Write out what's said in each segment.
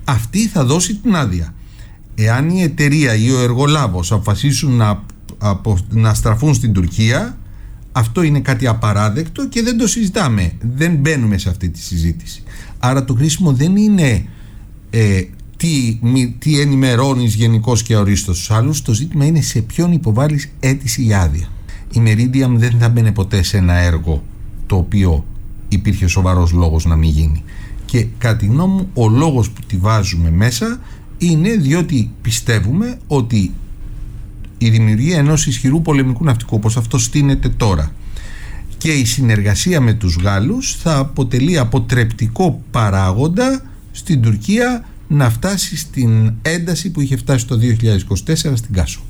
αυτή θα δώσει την άδεια. Εάν η εταιρεία ή ο εργολάβος αποφασίσουν να στραφούν στην Τουρκία, αυτό είναι κάτι απαράδεκτο και δεν το συζητάμε. Δεν μπαίνουμε σε αυτή τη συζήτηση. Άρα το κρίσιμο δεν είναι τι ενημερώνεις γενικώς και αορίστως στους άλλους. Το ζήτημα είναι σε ποιον υποβάλλεις αίτηση για άδεια. Η Meridiam δεν θα μπαινε ποτέ σε ένα έργο το οποίο υπήρχε σοβαρός λόγος να μην γίνει. Και κατά τη γνώμη μου, ο λόγος που τη βάζουμε μέσα είναι διότι πιστεύουμε ότι η δημιουργία ενός ισχυρού πολεμικού ναυτικού, όπως αυτό στείνεται τώρα, και η συνεργασία με τους Γάλλους θα αποτελεί αποτρεπτικό παράγοντα στην Τουρκία να φτάσει στην ένταση που είχε φτάσει το 2024 στην Κάσο.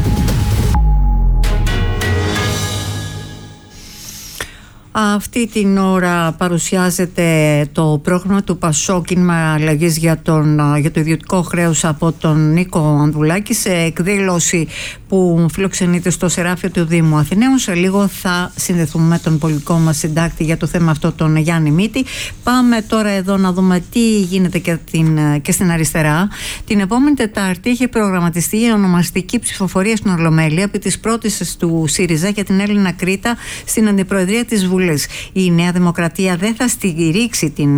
Αυτή την ώρα παρουσιάζεται το πρόγραμμα του ΠΑΣΟΚ, κίνημα αλλαγής για το ιδιωτικό χρέος, από τον Νίκο Ανδρουλάκη, σε εκδήλωση που φιλοξενείται στο Σεράφιο του Δήμου Αθηναίων. Σε λίγο θα συνδεθούμε με τον πολιτικό μας συντάκτη για το θέμα αυτό, τον Γιάννη Μήτη. Πάμε τώρα εδώ να δούμε τι γίνεται και στην αριστερά. Την επόμενη Τετάρτη έχει προγραμματιστεί η ονομαστική ψηφοφορία στην Ολομέλεια επί της πρότασης του ΣΥΡΙΖΑ για την Έλληνα Κρήτα στην αντιπροεδρία της Βουλής. Η Νέα Δημοκρατία δεν θα στηρίξει την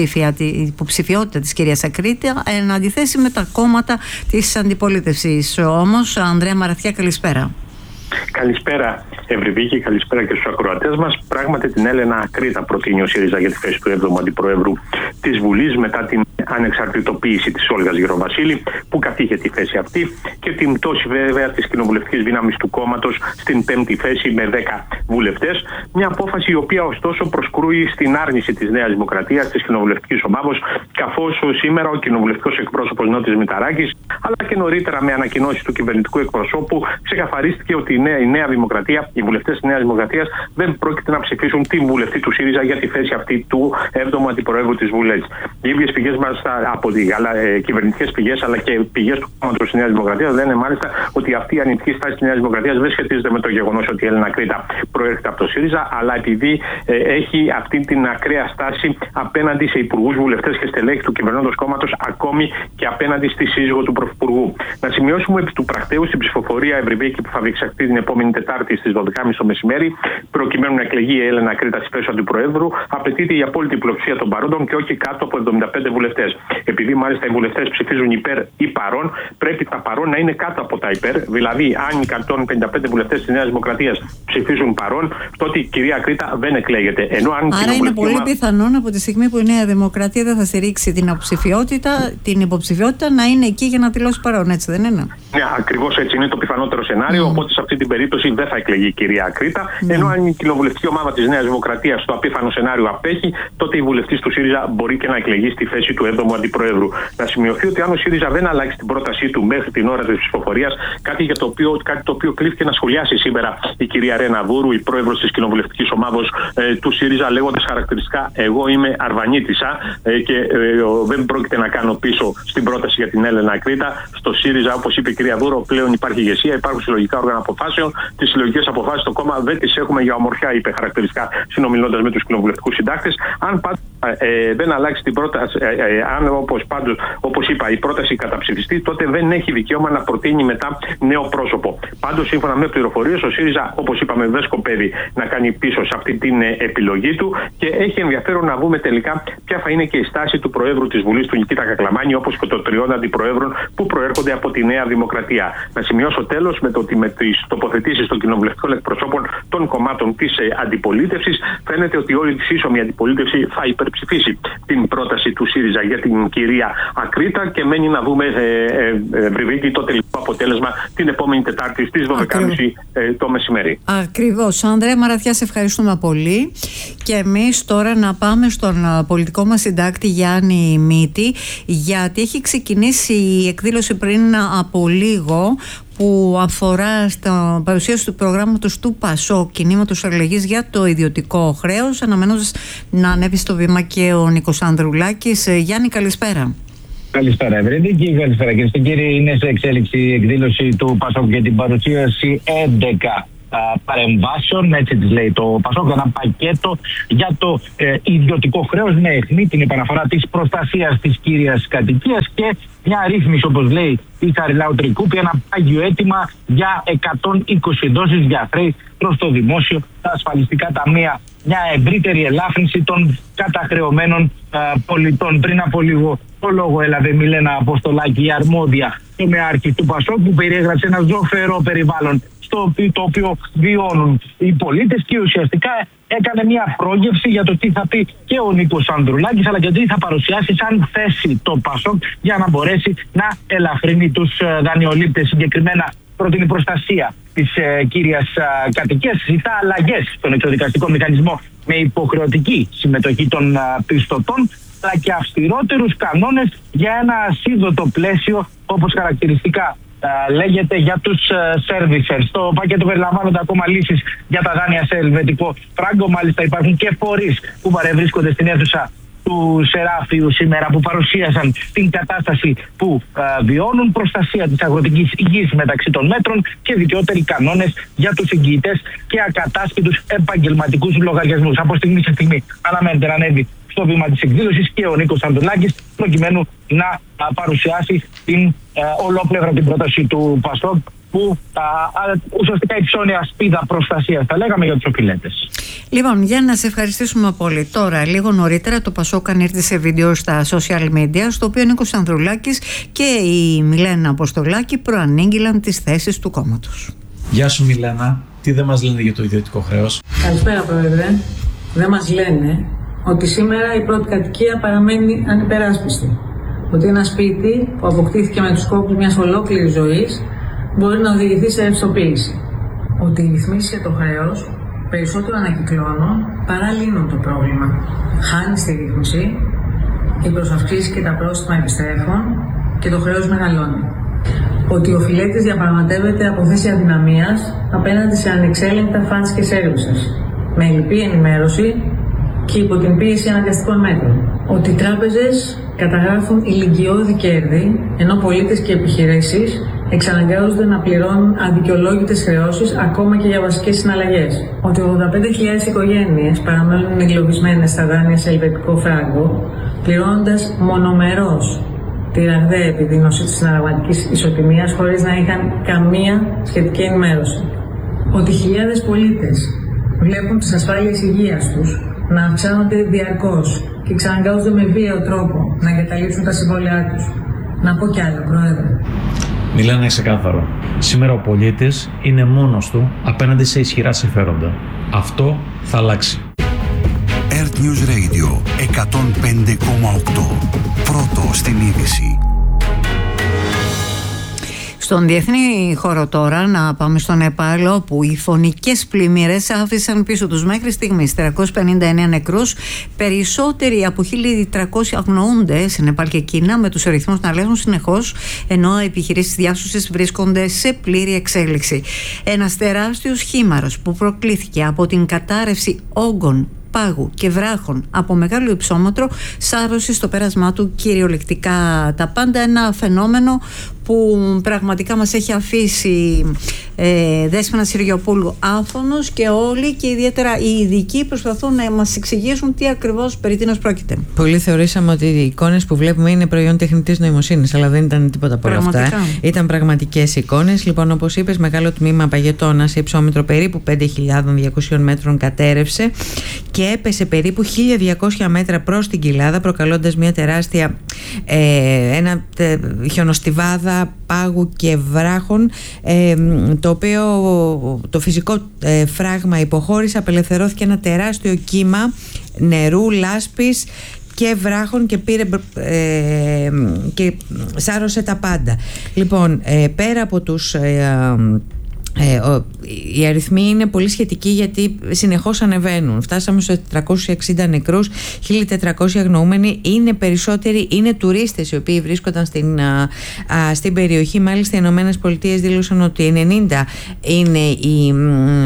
υποψηφιότητα της κυρίας Ακρίτα, εν αντιθέσει με τα κόμματα της αντιπολίτευσης. Όμως, Ανδρέα Μαραθιά, καλησπέρα. Καλησπέρα, Ευρυβίκη, καλησπέρα και στους ακροατές μας. Πράγματι, την Έλενα Κρήτα προτείνει ο ΣΥΡΙΖΑ για τη θέση του 7ου Αντιπροέδρου της Βουλής μετά την ανεξαρτητοποίηση της Όλγας Γεροβασίλη, που κατήχε τη θέση αυτή, και την πτώση βέβαια της κοινοβουλευτικής δύναμης του κόμματος στην 5η θέση με 10 βουλευτές. Μια απόφαση η οποία ωστόσο προσκρούει στην άρνηση της Νέας Δημοκρατίας, της κοινοβουλευτικής ομάδος, καθώς σήμερα ο κοινοβουλευτικός εκπρόσωπος Νότης Μηταράκης, αλλά και νωρίτερα με ανακοινώσεις του κυβερνητικού εκπροσώπου, ξεκαθαρίστηκε ότι η Νέα Δημοκρατία, οι βουλευτές της Νέας Δημοκρατίας δεν πρόκειται να ψηφίσουν την βουλευτή του ΣΥΡΙΖΑ για τη θέση αυτή του 7ου Αντιπροέδρου της Βουλής. Οι ίδιες πηγές μας από κυβερνητικές πηγές αλλά και πηγές του κόμματος της Νέας Δημοκρατίας λένε μάλιστα ότι αυτή η αρνητική στάση της Νέας Δημοκρατίας δεν σχετίζεται με το γεγονός ότι η Έλληνα Κρήτα προέρχεται από το ΣΥΡΙΖΑ, αλλά επειδή έχει αυτή την ακραία στάση απέναντι σε υπουργούς, βουλευτές και στελέχη του κυβερνώντος κόμματος, ακόμη και απέναντι στη σύζυγο του Πρωθυπουργού. Να σημειώσουμε επί του πρακτέου στην ψηφοφορία Ευρυβίκη που θα διεξαχθεί την επόμενη Τετάρτη στις 12.30 το μεσημέρι, προκειμένου να εκλεγεί η Έλενα Κρήτα στη θέση του Αντιπροέδρου, απαιτείται η απόλυτη πλειοψηφία των παρόντων και όχι κάτω από 75 βουλευτές. Επειδή μάλιστα οι βουλευτές ψηφίζουν υπέρ ή παρών, πρέπει τα παρών να είναι κάτω από τα υπέρ. Δηλαδή, αν οι 155 βουλευτές της Νέας Δημοκρατίας ψηφίζουν παρών, τότε η κυρία Κρήτα δεν εκλέγεται. Άρα είναι πολύ πιθανόν από τη στιγμή που η Νέα Δημοκρατία δεν θα στηρίξει την υποψηφιότητα να είναι εκεί για να δηλώσει παρόν, έτσι δεν είναι? Ναι, ακριβώς έτσι είναι το πιθανότερο σενάριο. Οπότε σε αυτή την περίπτωση δεν θα εκλεγεί η κυρία Κρήτα. Ενώ αν η κοινοβουλευτική ομάδα της Νέας Δημοκρατίας στο απίθανο σενάριο απέχει, τότε η βουλευτής του ΣΥΡΙΖΑ μπορεί και να εκλεγεί στη θέση του 7ου Αντιπροέδρου. Να σημειωθεί ότι αν ο ΣΥΡΙΖΑ δεν αλλάξει την πρότασή του μέχρι την ώρα της ψηφοφορίας, κάτι το οποίο κλήθηκε να σχολιάσει σήμερα η κυρία Ρένα Βούρου, η πρόεδρος της κοινοβουλευτικής ομάδος του ΣΥΡΙΖΑ, λέγοντας χαρακτηριστικά: εγώ είμαι Αρβανίτισσα και δεν πρόκειται να κάνω πίσω στην πρόταση για την Έλενα Κρήτα. Στο ΣΥΡΙΖΑ, όπως είπε η κυρία Βούρου, πλέον υπάρχει ηγεσία, υπάρχουν συλλογικά όργανα αποφάσεων. Τις συλλογικές αποφάσεις στο κόμμα δεν τις έχουμε για ομορφιά, είπε χαρακτηριστικά, συνομιλώντας με τους κοινοβουλευτικούς συντάκτες. Αν δεν αλλάξει την πρόταση, αν όπως είπα η πρόταση καταψηφιστεί, τότε δεν έχει δικαίωμα να προτείνει μετά νέο πρόσωπο. Πάντως, σύμφωνα με πληροφορίες, ο ΣΥΡΙΖΑ, όπως είπαμε, δεν σκοπεύει να κάνει πίσω σε αυτή την επιλογή του και έχει ενδιαφέρον να δούμε τελικά ποια θα είναι και η στάση του Προέδρου της Βουλής, του Νικήτα Κακλαμάνη, όπως και των τριών αντιπροέδρων που προέρχονται από τη Νέα Δημοκρατία. Να σημειώσω τέλος με τις τοποθετήσεις των κοινοβουλευτικών εκπροσώπων των κομμάτων της αντιπολίτευσης, φαίνεται ότι όλη τη σύσσωμη αντιπολίτευση θα υπερψηφίσει την πρόταση του ΣΥΡΙΖΑ για την κυρία Ακρίτα και μένει να δούμε Βρυβίκη το τελικό αποτέλεσμα την επόμενη Τετάρτη στις 12.30 το μεσημέρι. Ακριβώς. Ανδρέα Μαραθιά, σε ευχαριστούμε πολύ. Και εμείς τώρα να πάμε στον πολιτικό μας συντάκτη Γιάννη Μήτη, γιατί έχει ξεκινήσει η εκδήλωση πριν από λίγο που αφορά στην παρουσίαση του προγράμματος του ΠΑΣΟΚ, κινήματος αλλαγής για το ιδιωτικό χρέος, αναμένοντας να ανέβει στο βήμα και ο Νίκος Ανδρουλάκης. Γιάννη, καλησπέρα. Καλησπέρα, Ευρύδικη. Καλησπέρα, κυρίες και κύριοι. Είναι σε εξέλιξη η εκδήλωση του ΠΑΣΟΚ για την παρουσίαση 11 παρεμβάσεων, έτσι τις λέει το ΠΑΣΟΚ, ένα πακέτο για το ιδιωτικό χρέος με αιχμή την επαναφορά της προστασίας της κύριας κατοικίας και μια ρύθμιση, όπως λέει η Χαριλάου Τρικούπη, ένα πάγιο αίτημα για 120 δόσεις για χρέη προς το δημόσιο, τα ασφαλιστικά ταμεία, μια ευρύτερη ελάφρυνση των καταχρεωμένων πολιτών. Πριν από λίγο το λόγο έλαβε η Μιλένα Αποστολάκη, η αρμόδια τομεάρχη του ΠΑΣΟΚ, που περιέγραψε ένα ζωφερό περιβάλλον το οποίο βιώνουν οι πολίτες και ουσιαστικά έκανε μια πρόγευση για το τι θα πει και ο Νίκος Ανδρουλάκης, αλλά και τι θα παρουσιάσει σαν θέση το ΠΑΣΟΚ για να μπορέσει να ελαφρύνει τους δανειολήπτες. Συγκεκριμένα προτείνει προστασία της κύριας κατοικίας, ζητά αλλαγές στον εξοδικαστικό μηχανισμό με υποχρεωτική συμμετοχή των πιστωτών, αλλά και αυστηρότερους κανόνες για ένα ασίδωτο πλαίσιο, όπως χαρακτηριστικά λέγεται, για τους servicers. Στο πακέτο περιλαμβάνονται ακόμα λύσεις για τα δάνεια σε ελβετικό φράγκο. Μάλιστα υπάρχουν και φορείς που παρευρίσκονται στην αίθουσα του Σεράφιου σήμερα, που παρουσίασαν την κατάσταση που βιώνουν, προστασία της αγροτικής γης μεταξύ των μέτρων και δικαιότεροι κανόνες για τους εγγυητές και ακατάσχετους επαγγελματικούς λογαριασμούς. Από στιγμή σε στιγμή αναμένεται να ανέβει στο βήμα της εκδήλωσης και ο Νίκος Ανδρουλάκης, προκειμένου να παρουσιάσει την ολόπλευρα την πρόταση του ΠΑΣΟΚ, που ουσιαστικά υψώνει ασπίδα προστασίας, θα λέγαμε, για τους οφειλέτες. Λοιπόν, για να σε ευχαριστήσουμε πολύ. Τώρα, λίγο νωρίτερα, το ΠΑΣΟΚ ανήρθε σε βίντεο στα social media, στο οποίο ο Νίκος Ανδρουλάκης και η Μιλένα Αποστολάκη προανήγγυλαν τις θέσεις του κόμματος. Γεια σου, Μιλένα. Τι δεν μας λένε για το ιδιωτικό χρέος? Καλησπέρα, Πρόεδρε. Δεν μας λένε ότι σήμερα η πρώτη κατοικία παραμένει ανυπεράσπιστη. Ότι ένα σπίτι που αποκτήθηκε με τους κόπους μιας ολόκληρης ζωής μπορεί να οδηγηθεί σε ρευστοποίηση. Ότι οι ρυθμίσεις για το χρέος περισσότερο ανακυκλώνουν παρά λύνουν το πρόβλημα. Χάνει στη ρύθμιση, οι προσαυξήσεις και τα πρόστιμα επιστρέφουν και το χρέος μεγαλώνει. Ότι ο οφειλέτης διαπραγματεύεται από θέση αδυναμίας απέναντι σε ανεξέλεγκτα φαντς και σέρβισες, με ελλειπή ενημέρωση και υπό την πίεση αναγκαστικών μέτρων. Ότι οι τράπεζες καταγράφουν ηλικιώδη κέρδη, ενώ πολίτες και επιχειρήσεις εξαναγκάζονται να πληρώνουν αδικαιολόγητες χρεώσεις ακόμα και για βασικές συναλλαγές. Ότι 85.000 οικογένειες παραμένουν εγκλωβισμένες στα δάνεια σε ελβετικό φράγκο, πληρώνοντας μονομερώς τη ραγδαία επιδείνωση της συναλλαγματικής ισοτιμίας χωρίς να είχαν καμία σχετική ενημέρωση. Ότι χιλιάδες πολίτες βλέπουν τις ασφάλειες υγείας τους να αυξάνονται διαρκώς και εξαναγκάζονται με βίαιο τρόπο να εγκαταλείψουν τα συμβόλαιά τους. Να πω κι άλλο, Πρόεδρε. Μιλάνε ξεκάθαρο. Σήμερα ο πολίτης είναι μόνος του απέναντι σε ισχυρά συμφέροντα. Αυτό θα αλλάξει. Earth News Radio 105,8. Πρώτο στην είδηση. Στον διεθνή χώρο τώρα, να πάμε στο Νεπάλ, όπου οι φωνικές πλημμύρες άφησαν πίσω τους μέχρι στιγμής 359 νεκρούς. Περισσότεροι από 1.300 αγνοούνται σε Νεπάλ και Κίνα, με τους αριθμούς να αλλάζουν συνεχώς, ενώ οι επιχειρήσεις διάσωσης βρίσκονται σε πλήρη εξέλιξη. Ένας τεράστιος χήμαρος που προκλήθηκε από την κατάρρευση όγκων, πάγου και βράχων από μεγάλο υψόμετρο σάρωσε στο πέρασμά του κυριολεκτικά τα πάντα. Ένα φαινόμενο που πραγματικά μας έχει αφήσει Δέσποινα Συριοπούλου άφωνος, και όλοι και ιδιαίτερα οι ειδικοί προσπαθούν να μας εξηγήσουν τι ακριβώς περί τίνος πρόκειται. Πολλοί θεωρήσαμε ότι οι εικόνες που βλέπουμε είναι προϊόν τεχνητής νοημοσύνης, αλλά δεν ήταν τίποτα από όλα αυτά. Ήταν πραγματικές εικόνες. Λοιπόν, όπως είπες, μεγάλο τμήμα παγετώνα σε υψόμετρο περίπου 5.200 μέτρων κατέρευσε και έπεσε περίπου 1.200 μέτρα προς την κοιλάδα, προκαλώντας μια τεράστια χιονοστιβάδα πάγου και βράχων, το οποίο το φυσικό φράγμα υποχώρησε, απελευθερώθηκε ένα τεράστιο κύμα νερού, λάσπης και βράχων και πήρε και σάρωσε τα πάντα. Λοιπόν, πέρα από τους οι αριθμοί είναι πολύ σχετικοί, γιατί συνεχώς ανεβαίνουν. Φτάσαμε στους 460 νεκρούς, 1.400 αγνοούμενοι. Είναι περισσότεροι, είναι τουρίστες οι οποίοι βρίσκονταν στην περιοχή. Μάλιστα οι Ηνωμένες Πολιτείες δήλωσαν ότι 90 είναι οι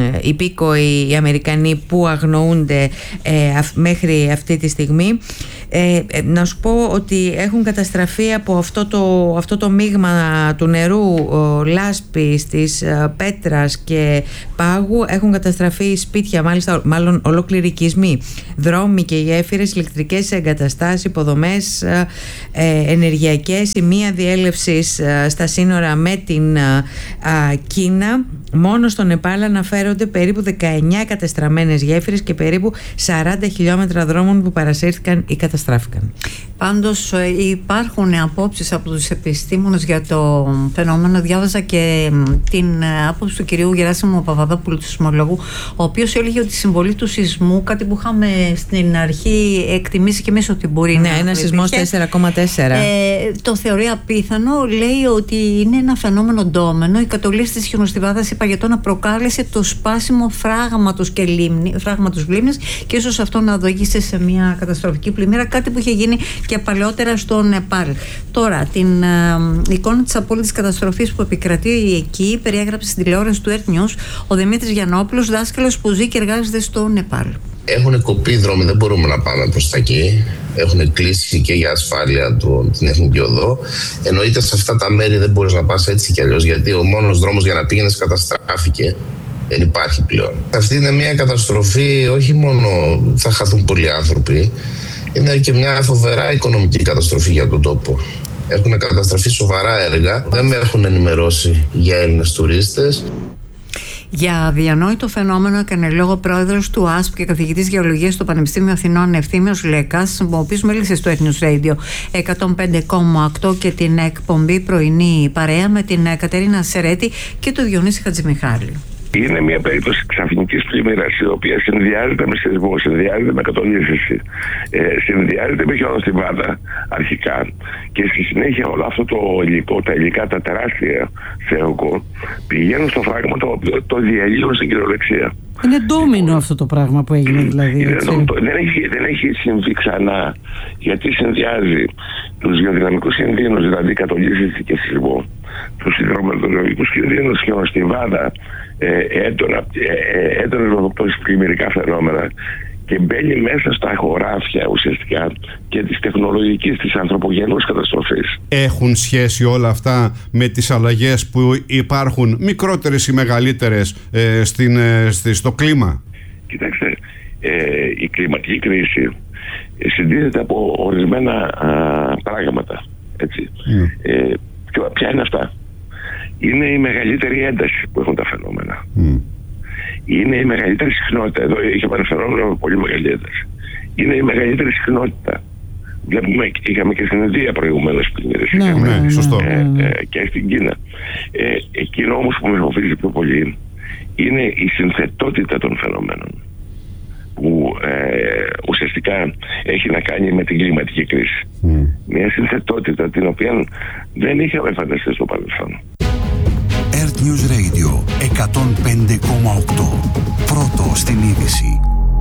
υπήκοοι οι Αμερικανοί που αγνοούνται μέχρι αυτή τη στιγμή. Να σου πω ότι έχουν καταστραφεί από αυτό το μείγμα του νερού, λάσπης, της πέτρας και πάγου, έχουν καταστραφεί σπίτια, μάλλον ολόκληροι οικισμοί, δρόμοι και γέφυρες, ηλεκτρικές εγκαταστάσεις, υποδομές, ενεργειακές, σημεία διέλευσης στα σύνορα με την Κίνα. Μόνο στο Νεπάλ αναφέρονται περίπου 19 κατεστραμμένες γέφυρες και περίπου 40 χιλιόμετρα δρόμων που παρασύρθηκαν ή καταστράφηκαν. Πάντως υπάρχουν απόψεις από τους επιστήμονες για το φαινόμενο. Διάβαζα και την άποψη του κυρίου Γεράσιμου Παπαδόπουλου, του σεισμολόγου, ο οποίος έλεγε ότι η συμβολή του σεισμού, κάτι που είχαμε στην αρχή εκτιμήσει και εμείς ότι μπορεί να είναι ένα σεισμός 4,4, το θεωρεί απίθανο. Λέει ότι είναι ένα φαινόμενο ντόμενο. Η κατολίσθηση της χιονοστιβάδας Παγετώνα προκάλεσε το σπάσιμο φράγματος λίμνης και ίσως αυτό να οδήγησε σε μια καταστροφική πλημμύρα, κάτι που είχε γίνει και παλαιότερα στο Νεπάλ. Τώρα, την εικόνα της απόλυτης καταστροφής που επικρατεί εκεί περιέγραψε στην τηλεόραση του Earth News ο Δημήτρης Γιαννόπουλος, δάσκαλος που ζει και εργάζεται στο Νεπάλ. Έχουν κοπεί δρόμοι, δεν μπορούμε να πάμε προς τα εκεί. Έχουν κλείσει και για ασφάλεια την εθνική οδό. Εννοείται σε αυτά τα μέρη δεν μπορείς να πας έτσι κι αλλιώς, γιατί ο μόνος δρόμος για να πήγαινες καταστράφηκε. Δεν υπάρχει πλέον. Αυτή είναι μια καταστροφή, όχι μόνο θα χαθούν πολλοί άνθρωποι, είναι και μια φοβερά οικονομική καταστροφή για τον τόπο. Έχουν καταστραφεί σοβαρά έργα, δεν με έχουν ενημερώσει για Έλληνες τουρίστες. Για αδιανόητο φαινόμενο έκανε λόγο πρόεδρος του ΑΣΠ και καθηγητής γεωλογίας στο Πανεπιστήμιο Αθηνών Ευθύμιος Λέκας, ο οποίος μίλησε στο Earth News Radio 105,8 και την εκπομπή Πρωινή Παρέα με την Κατερίνα Σερέτη και τον Διονύση Χατζημιχάλη. Είναι μια περίπτωση ξαφνικής πλημμύρας, η οποία συνδυάζεται με σεισμό, συνδυάζεται με κατολίσθηση, συνδυάζεται με χιονοστιβάδα αρχικά και στη συνέχεια όλο αυτό το υλικό, τα υλικά, τα τεράστια θεοκό, πηγαίνουν στο φράγμα το οποίο το διαλύουν στην κυριολεξία. Είναι ντόμινο αυτό το πράγμα που έγινε, δηλαδή. Δεν έχει συμβεί ξανά, γιατί συνδυάζει τους γεωδυναμικούς κινδύνους, δηλαδή κατολίσθηση και σεισμό, τους υδρομετεωρολογικούς κινδύνους, χιονοστιβάδα, έντονα πλημμυρικά φαινόμενα, και μπαίνει μέσα στα χωράφια ουσιαστικά και της τεχνολογικής, της ανθρωπογενούς καταστροφής. Έχουν σχέση όλα αυτά με τις αλλαγές που υπάρχουν, μικρότερες ή μεγαλύτερες, στο κλίμα? Κοιτάξτε, η κλιματική κρίση συντίθεται από ορισμένα πράγματα, έτσι. Και ποια είναι αυτά? Είναι η μεγαλύτερη ένταση που έχουν τα φαινόμενα. Είναι η μεγαλύτερη συχνότητα. Εδώ είχαμε ένα φαινόμενο με πολύ μεγάλη ένταση. Είναι η μεγαλύτερη συχνότητα. Βλέπουμε, είχαμε και στην Ινδία προηγουμένως πλημμύρες. Ναι, σωστό. Και στην Κίνα. Εκείνο όμως που με φοβίζει πιο πολύ είναι η συνθετότητα των φαινομένων, που ουσιαστικά έχει να κάνει με την κλιματική κρίση. Μια συνθετότητα την οποία δεν είχαμε φανταστεί στο παρελθόν. Earth News Radio 105,8. Πρώτο στην είδηση.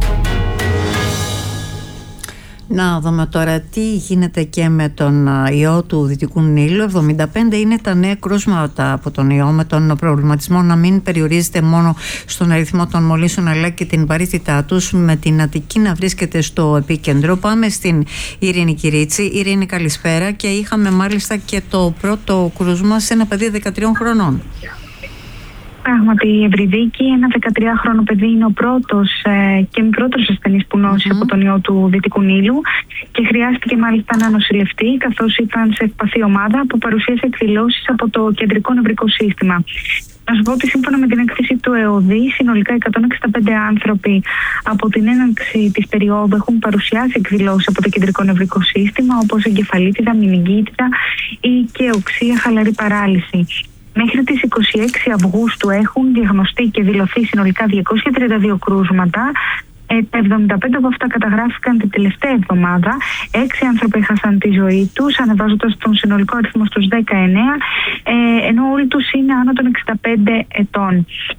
Να δούμε τώρα τι γίνεται και με τον ιό του Δυτικού Νείλου. 75 είναι τα νέα κρούσματα από τον ιό, με τον προβληματισμό να μην περιορίζεται μόνο στον αριθμό των μολύσεων αλλά και την βαρύτητά τους, με την Αττική να βρίσκεται στο επίκεντρο. Πάμε στην Ειρήνη Κυρίτσι. Ειρήνη, καλησπέρα. Και είχαμε μάλιστα και το πρώτο κρούσμα σε ένα παιδί 13 χρονών. Πράγματι, η Ευρυδίκη, ένα 13χρονο παιδί, είναι ο πρώτος και μικρότερος ασθενής που νόσησε από τον ιό του Δυτικού Νείλου και χρειάστηκε μάλιστα να νοσηλευτεί, καθώς ήταν σε ευπαθή ομάδα που παρουσίασε εκδηλώσεις από το κεντρικό νευρικό σύστημα. Να σου πω ότι σύμφωνα με την έκθεση του ΕΟΔΗ, συνολικά 165 άνθρωποι από την έναρξη της περίοδου έχουν παρουσιάσει εκδηλώσεις από το κεντρικό νευρικό σύστημα, όπως εγκεφαλίτιδα, μηνυγκίτιδα ή και οξία χαλαρή παράλυση. Μέχρι τις 26 Αυγούστου έχουν διαγνωστεί και δηλωθεί συνολικά 232 κρούσματα. Τα 75 από αυτά καταγράφηκαν την τελευταία εβδομάδα. 6 άνθρωποι έχασαν τη ζωή τους, ανεβάζοντας τον συνολικό αριθμό στους 19, ενώ όλοι τους είναι άνω των 65 ετών.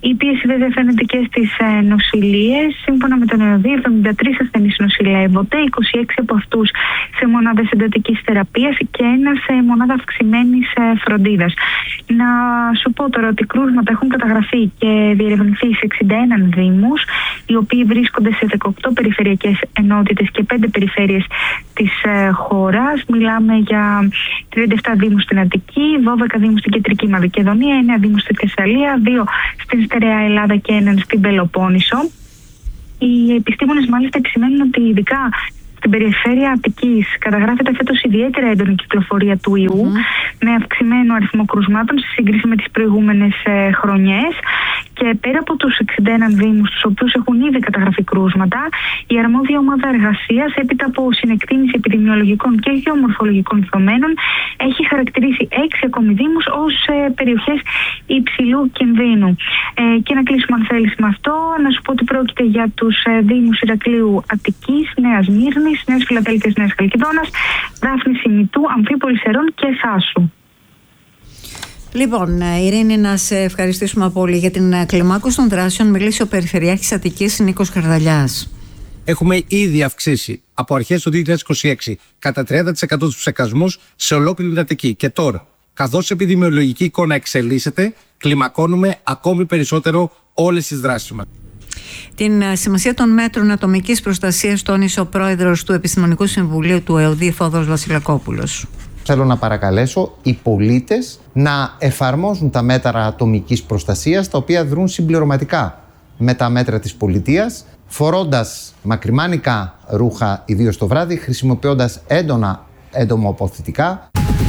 Η πίεση βέβαια φαίνεται και στις νοσηλίες. Σύμφωνα με τον ΕΟΔΗ, 73 ασθενείς νοσηλεύονται, 26 από αυτούς σε μονάδες εντατικής θεραπείας και ένα σε μονάδα αυξημένης φροντίδας. Να σου πω τώρα ότι κρούσματα έχουν καταγραφεί και διερευνηθεί σε 61 δήμους, οι οποίοι βρίσκονται σε 18 περιφερειακές ενότητες και 5 περιφέρειες της χώρας. Μιλάμε για 37 δήμους στην Αττική, 12 δήμους στην Κεντρική Μακεδονία, 9 δήμους στη Θεσσαλία, 2 στην Στερεά Ελλάδα και 1 στην Πελοπόννησο. Οι επιστήμονες μάλιστα επισημαίνουν ότι ειδικά στην περιφέρεια Αττικής καταγράφεται φέτος ιδιαίτερα έντονη κυκλοφορία του ιού, με αυξημένο αριθμό κρουσμάτων σε σύγκριση με τις προηγούμενες χρονιές. Και πέρα από τους 61 δήμους, στους οποίους έχουν ήδη καταγραφεί κρούσματα, η αρμόδια ομάδα εργασίας, έπειτα από συνεκτίμηση επιδημιολογικών και γεωμορφολογικών δεδομένων, έχει χαρακτηρίσει 6 ακόμη δήμους ως περιοχές υψηλού κινδύνου. Και να κλείσουμε, αν θέλεις, με αυτό, να σου πω ότι πρόκειται για τους δήμους Ηρακλείου Αττικής, Νέας Μύρνης, Νέας Φιλαδέλφειας, Νέας Χαλκιδόνας, Δάφνης Ημιτού, Αμφίπολης Σερών και Θάσου. Λοιπόν, Ειρήνη, να σε ευχαριστήσουμε πολύ. Για την κλιμάκωση των δράσεων μίλησε ο Περιφερειάρχης Αττικής Νίκος Χαρδαλιάς. Έχουμε ήδη αυξήσει από αρχές του 2026 κατά 30% τους ψεκασμούς σε ολόκληρη την Αττική. Και τώρα, καθώς η επιδημιολογική εικόνα εξελίσσεται, κλιμακώνουμε ακόμη περισσότερο όλες τις δράσεις μας. Την σημασία των μέτρων ατομικής προστασίας τόνισε ο πρόεδρος του Επιστημονικού Συμβουλίου του ΕΟΔΗ, Θόδωρος Βασιλακόπουλος. Θέλω να παρακαλέσω οι πολίτες να εφαρμόζουν τα μέτρα ατομικής προστασίας, τα οποία δρούν συμπληρωματικά με τα μέτρα της πολιτείας, φορώντας μακριμάνικα ρούχα, ιδίως το βράδυ, χρησιμοποιώντας έντονα εντομοαποθητικά.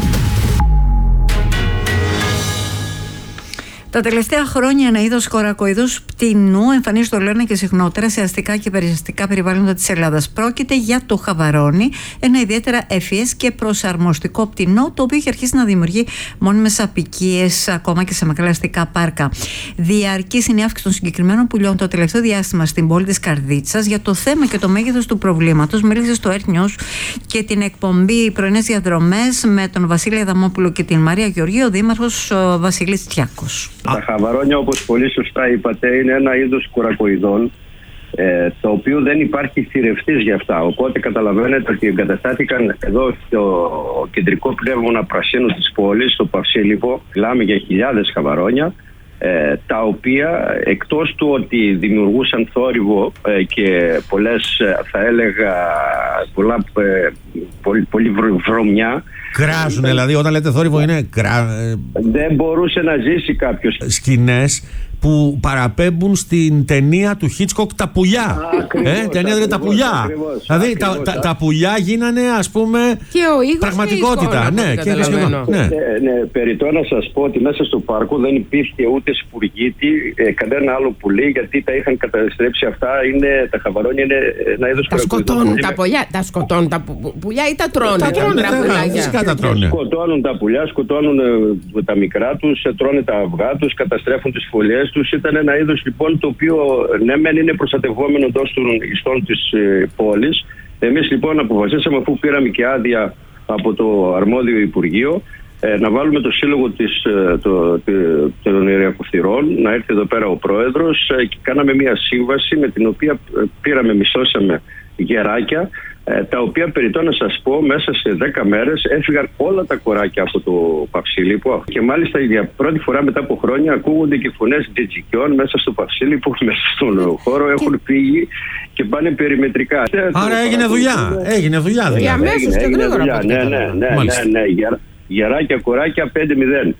Τα τελευταία χρόνια ένα είδος κορακοειδούς πτηνού εμφανίζεται, το λένε, και συχνότερα σε αστικά και περιαστικά περιβάλλοντα της Ελλάδας. Πρόκειται για το χαβαρόνι, ένα ιδιαίτερα ευφυές και προσαρμοστικό πτηνό, το οποίο έχει αρχίσει να δημιουργεί μόνιμες αποικίες ακόμα και σε μεγάλα αστικά πάρκα. Διαρκής είναι η αύξηση των συγκεκριμένων πουλιών το τελευταίο διάστημα στην πόλη της Καρδίτσας. Για το θέμα και το μέγεθος του προβλήματος μίλησε στο Earth News και την εκπομπή Πρωινές Διαδρομές με τον Βασίλη Αδαμόπουλο και την Μαρία Γεωργίου, ο δήμαρχος Βασίλης Τιάκος. Τα χαβαρόνια, όπως πολύ σωστά είπατε, είναι ένα είδος κουρακοειδών, το οποίο δεν υπάρχει θηρευτής για αυτά. Οπότε καταλαβαίνετε ότι εγκαταστάθηκαν εδώ στο κεντρικό πνεύμονα πρασίνου της πόλης, στο Παυσίλιππο. Μιλάμε για χιλιάδες χαβαρόνια, τα οποία εκτός του ότι δημιουργούσαν θόρυβο και πολλές, θα έλεγα, πολύ βρωμιά. Κράζουν, δηλαδή, όταν λέτε θόρυβο είναι δεν μπορούσε να ζήσει κάποιος. Σκηνές που παραπέμπουν στην ταινία του Χίτσκοκ «Τα πουλιά». Ταινία δηλαδή «Τα πουλιά». Δηλαδή τα πουλιά γίνανε, ας πούμε, και ο ήχος πραγματικότητα. Ναι, και περιττό να σας πω ότι μέσα στο πάρκο δεν υπήρχε ούτε σπουργίτη, κανένα άλλο πουλί, γιατί τα είχαν καταστρέψει αυτά. Τα χαβαρόνια είναι ένα είδος σκοτώνουν τα πουλιά. Τα σκοτώνουν τα πουλιά ή τα τρώνε? Σκοτώνουν τα πουλιά, σκοτώνουν τα μικρά τους, τρώνε τα αυγά τους, καταστρέφουν τις φωλιές τους. Ήταν ένα είδος λοιπόν το οποίο ναι μεν είναι προστατευόμενο εντός των ιστών της πόλης. Εμείς λοιπόν αποφασίσαμε, αφού πήραμε και άδεια από το αρμόδιο Υπουργείο, να βάλουμε το σύλλογο των Ηριακοθυρών, να έρθει εδώ πέρα ο πρόεδρος, και κάναμε μια σύμβαση με την οποία μισθώσαμε γεράκια, τα οποία, περιττό να σας πω, μέσα σε 10 μέρες έφυγαν όλα τα κοράκια από το Παυσίλιππο, και μάλιστα για πρώτη φορά μετά από χρόνια ακούγονται και φωνές τζιτζικιών μέσα στο Παυσίλιππο, μέσα στον χώρο. Έχουν φύγει και πάνε περιμετρικά. Άρα έγινε δουλειά. Έγινε δουλειά δηλαδή. Αμέσως και γρήγορα. Ναι. Γεράκια, κοράκια 5-0.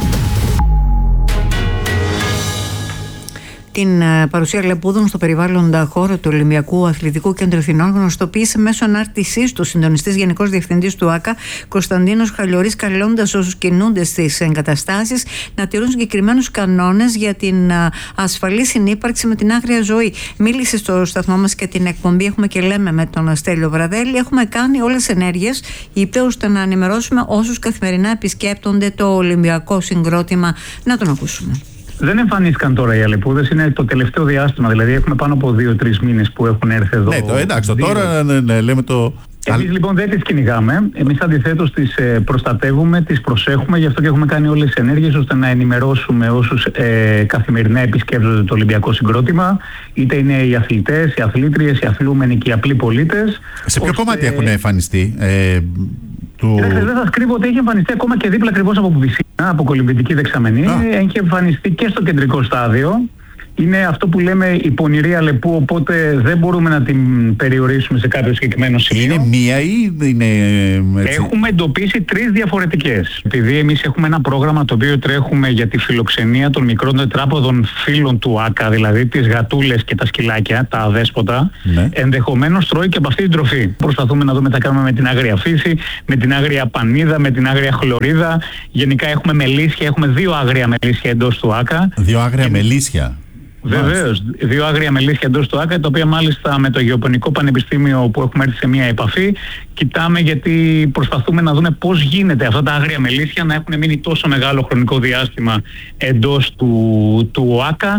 Την παρουσία λεπούδων στο περιβάλλοντα χώρο του Ολυμπιακού Αθλητικού Κέντρου Αθηνών γνωστοποίησε μέσω ανάρτησής του συντονιστής Γενικός Διευθυντής του ΆΚΑ Κωνσταντίνος Χαλιορής, καλώντας όσους κινούνται στις εγκαταστάσεις να τηρούν συγκεκριμένους κανόνες για την ασφαλή συνύπαρξη με την άγρια ζωή. Μίλησε στο σταθμό μας και την εκπομπή Έχουμε και Λέμε με τον Στέλιο Βραδέλη. Έχουμε κάνει όλες τις ενέργειες, είπε, ώστε να ενημερώσουμε όσους καθημερινά επισκέπτονται το Ολυμπιακό συγκρότημα. Να τον ακούσουμε. Δεν εμφανίστηκαν τώρα οι αλεπούδες, είναι το τελευταίο διάστημα. Δηλαδή, έχουμε πάνω από 2-3 μήνες που έχουν έρθει εδώ. Ναι, εντάξει, τώρα λέμε Εμείς λοιπόν δεν τις κυνηγάμε. Εμείς αντιθέτως τις προστατεύουμε, τις προσέχουμε. Γι' αυτό και έχουμε κάνει όλες τις ενέργειες ώστε να ενημερώσουμε όσους καθημερινά επισκέπτονται το Ολυμπιακό συγκρότημα. Είτε είναι οι αθλητές, οι αθλήτριες, οι αθλούμενοι και οι απλοί πολίτες. Σε ποιο κομμάτι έχουν εμφανιστεί? Δεν θα κρύβω ότι έχει εμφανιστεί ακόμα και δίπλα ακριβώς από Βυσσίνα, από κολυμβητική δεξαμενή. Έχει εμφανιστεί και στο κεντρικό στάδιο. Είναι αυτό που λέμε η πονηρή Αλεπού, οπότε δεν μπορούμε να την περιορίσουμε σε κάποιο συγκεκριμένο σημείο. Είναι μία ή είναι έτσι? Έχουμε εντοπίσει 3 διαφορετικές. Επειδή εμείς έχουμε ένα πρόγραμμα το οποίο τρέχουμε για τη φιλοξενία των μικρών τετράποδων φύλων του ΆΚΑ, δηλαδή τις γατούλες και τα σκυλάκια, τα αδέσποτα, ενδεχομένως τρώει και από αυτή την τροφή. Προσπαθούμε να δούμε τι θα κάνουμε με την άγρια φύση, με την άγρια πανίδα, με την άγρια χλωρίδα. Γενικά έχουμε μελίσια, έχουμε 2 άγρια μελίσια εντός του ΆΚΑ. 2 άγρια μελίσια. Βεβαίως, 2 άγρια μελίσια εντός του ΆΚΑ, τα οποία μάλιστα με το Γεωπονικό Πανεπιστήμιο που έχουμε έρθει σε μια επαφή, κοιτάμε γιατί προσπαθούμε να δούμε πώς γίνεται αυτά τα άγρια μελίσια να έχουν μείνει τόσο μεγάλο χρονικό διάστημα εντός του ΆΚΑ.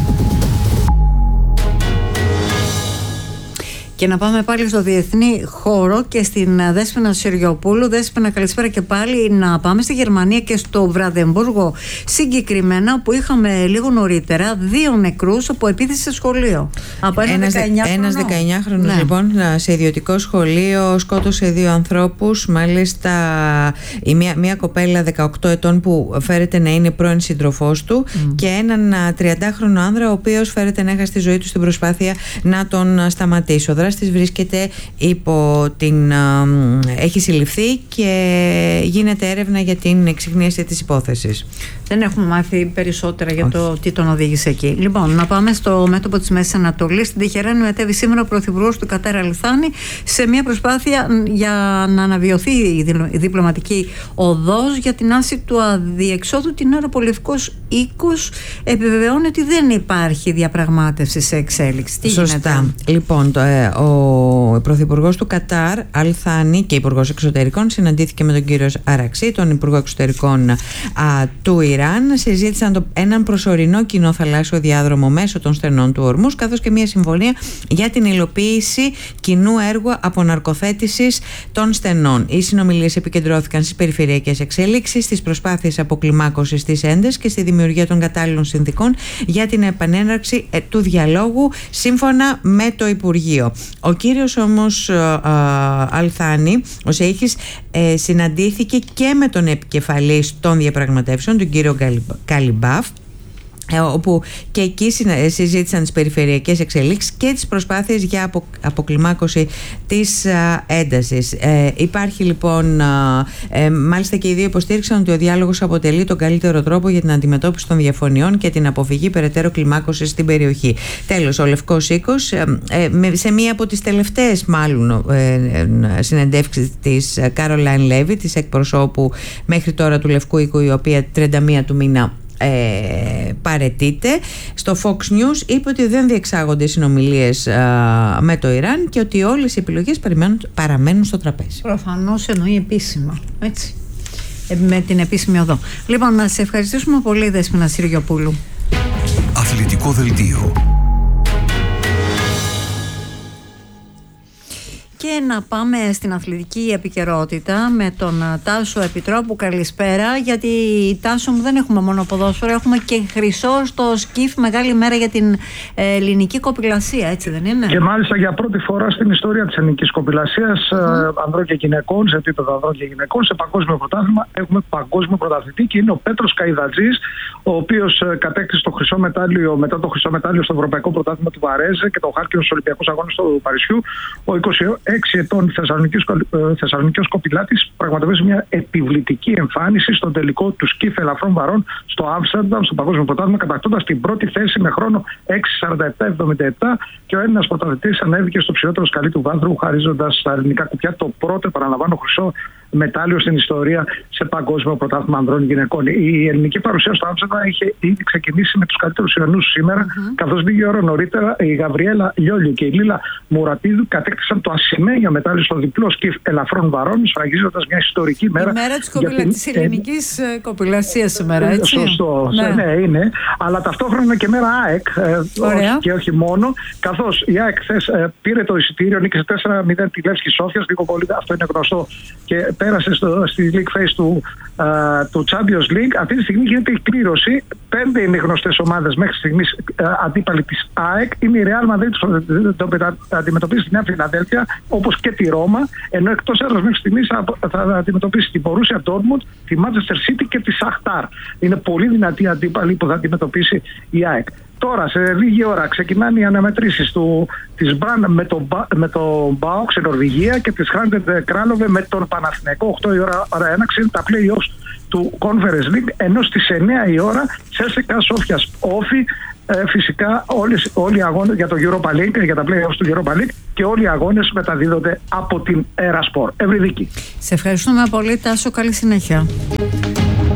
Και να πάμε πάλι στο διεθνή χώρο και στην Δέσποινα Συριοπούλου. Δέσποινα, καλησπέρα και πάλι. Να πάμε στη Γερμανία και στο Βραδεμβούργο συγκεκριμένα, που είχαμε λίγο νωρίτερα 2 νεκρούς από επίθεση σε σχολείο. Από ένας 19χρονος λοιπόν σε ιδιωτικό σχολείο σκότωσε 2 ανθρώπους. Μάλιστα μία κοπέλα 18 ετών που φέρεται να είναι πρώην σύντροφός του και έναν 30χρονο άνδρα ο οποίος φέρεται να έχασε τη ζωή του στην προσπάθεια να τον σταματήσει. Ο δράστης βρίσκεται έχει συλληφθεί και γίνεται έρευνα για την εξιχνίαση της υπόθεσης. Δεν έχουμε μάθει περισσότερα για το τι τον οδήγησε εκεί. Λοιπόν, να πάμε στο μέτωπο της Μέσης Ανατολής. Στην Τεχεράνη μετέβη σήμερα ο Πρωθυπουργός του Κατάρ Αλ Θάνι σε μια προσπάθεια για να αναβιωθεί η διπλωματική οδός για την άρση του αδιεξόδου, την ώρα που ο Λευκός Οίκος επιβεβαιώνει ότι δεν υπάρχει διαπραγμάτευση σε εξέλιξη. Τι γίνεται? Λοιπόν, ο Πρωθυπουργός του Κατάρ Αλ Θάνι και Υπουργός Εξωτερικών συναντήθηκε με τον κύριο Αραξί, τον Υπουργό Εξωτερικών του Ιράν. Συζήτησαν έναν προσωρινό κοινό θαλάσσιο διάδρομο μέσω των στενών του Ορμούς, καθώς και μια συμφωνία για την υλοποίηση κοινού έργου αποναρκοθέτησης των στενών. Οι συνομιλίες επικεντρώθηκαν στις περιφερειακές εξέλιξεις, στις προσπάθειες αποκλιμάκωσης της έντασης και στη δημιουργία των κατάλληλων συνθηκών για την επανέναρξη του διαλόγου, σύμφωνα με το Υπουργείο. Ο κύριος όμως Αλ Θάνι, ο Σέιχης, συναντήθηκε και με τον επικεφαλής των διαπραγματεύσεων, τον κύριο Καλιμπάφ, όπου και εκεί συζήτησαν τις περιφερειακές εξελίξεις και τις προσπάθειες για αποκλιμάκωση της έντασης. Υπάρχει λοιπόν, μάλιστα και οι δύο υποστήριξαν ότι ο διάλογος αποτελεί τον καλύτερο τρόπο για την αντιμετώπιση των διαφωνιών και την αποφυγή περαιτέρω κλιμάκωσης στην περιοχή. Τέλος, ο Λευκός Οίκος, σε μία από τις τελευταίες μάλλον συνεντεύξεις της Κάρολαϊν Λέβι, της εκπροσώπου μέχρι τώρα του Λευκού Οίκου, η οποία 31 του μήνα παραιτείται, στο Fox News είπε ότι δεν διεξάγονται συνομιλίες με το Ιράν και ότι όλες οι επιλογές παραμένουν στο τραπέζι. Προφανώς εννοεί επίσημα, έτσι, με την επίσημη οδό. Λοιπόν, να σε ευχαριστήσουμε πολύ, Δέσποινα Συριοπούλου. Αθλητικό δελτίο. Και να πάμε στην αθλητική επικαιρότητα με τον Τάσο Επιτρόπου. Καλησπέρα, γιατί Τάσο μου δεν έχουμε μόνο ποδόσφαιρο, έχουμε και χρυσό στο σκιφ. Μεγάλη μέρα για την ελληνική κοπηλασία, έτσι δεν είναι? Και μάλιστα για πρώτη φορά στην ιστορία της ελληνικής κοπηλασίας, ανδρών και γυναικών, σε επίπεδο ανδρών και γυναικών, σε παγκόσμιο πρωτάθλημα, έχουμε παγκόσμιο πρωταθλητή και είναι ο Πέτρος Καϊδατζής, ο οποίος κατέκτησε το χρυσό μετάλλιο μετά το χρυσό μετάλλιο στο Ευρωπαϊκό Πρωτάθλημα του Βαρέζε και το χάλκινο στους Ολυμπιακούς Αγώνες του Παρισιού. Ο 6 ετών Θεσσαλονικιός κοπηλάτης πραγματοποιήσει μια επιβλητική εμφάνιση στον τελικό του σκιφ ελαφρών βαρών στο Άμστερνταμ, στο Παγκόσμιο Πρωτάθλημα, κατακτώντας την πρώτη θέση με χρόνο 6:47-77, και ο Έλληνας πρωταθλητής ανέβηκε στο ψηλότερο σκαλί του βάθρου, χαρίζοντας στα ελληνικά κουπιά το πρώτο, επαναλαμβάνω, χρυσό μετάλλιο στην ιστορία σε παγκόσμιο πρωτάθλημα ανδρών γυναικών. Η ελληνική παρουσία στο Άμστερνταμ είχε ήδη ξεκινήσει με τους καλύτερους Ιρανούς σήμερα, καθώς λίγη ώρα νωρίτερα η Γαβριέλα Λιόλιο και η Λίλα Μουρατίδου κατέκτησαν το ασημένιο μετάλλιο στο διπλό σκιφ ελαφρών βαρών, σφραγίζοντας μια ιστορική μέρα. Η μέρα της ελληνικής κοπηλασίας σήμερα, έτσι. Σωστό, ναι, είναι. Αλλά ταυτόχρονα και μέρα ΑΕΚ, και όχι μόνο, καθώς η ΑΕΚ χθες πήρε το εισιτήριο, νίκησε 4-0 τη Λεύσκη Σόφιας, λίγο πολύ αυτό είναι γνωστό, και πέρασε στη League Phase του Champions League. Αυτή τη στιγμή γίνεται η κλήρωση. 5 είναι οι γνωστές ομάδες μέχρι στιγμής αντίπαλοι της ΑΕΚ. Είναι η Real Madrid που θα αντιμετωπίσει τη Νέα Φιλαδέλφια, όπως και τη Ρώμα, ενώ εκτός έδρας μέχρι στιγμής θα αντιμετωπίσει την Borussia Dortmund, τη Manchester City και τη Shakhtar. Είναι πολύ δυνατή αντίπαλη που θα αντιμετωπίσει η ΑΕΚ. Τώρα, σε λίγη ώρα, ξεκινάνε οι αναμετρήσεις της Μπραν με το Μπάοκ σε Νορβηγία και της Χράντεντε Κράλοβε με τον Παναθηναϊκό. 8 η ώρα είναι τα play-offs του Conference League, ενώ στις 9 η ώρα CSKA Σόφιας Όφι. Φυσικά όλοι οι αγώνες για το Europa League, για τα play-offs του Europa League, και όλοι οι αγώνες μεταδίδονται από την Erasport. Ευρυδίκη. Σε ευχαριστούμε πολύ, Τάσο. Καλή συνέχεια.